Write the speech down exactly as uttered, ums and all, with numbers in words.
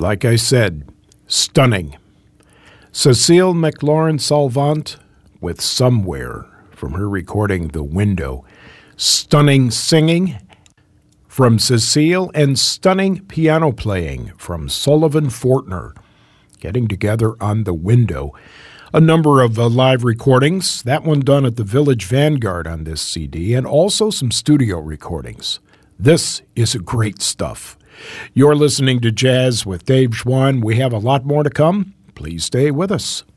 like I said, stunning. Cecile McLaurin-Salvant with Somewhere from her recording The Window. Stunning singing from Cecile and stunning piano playing from Sullivan Fortner, getting together on The Window. A number of uh, live recordings, that one done at the Village Vanguard on this C D, and also some studio recordings. This is great stuff. You're listening to Jazz with Dave Schwann. We have a lot more to come. Please stay with us.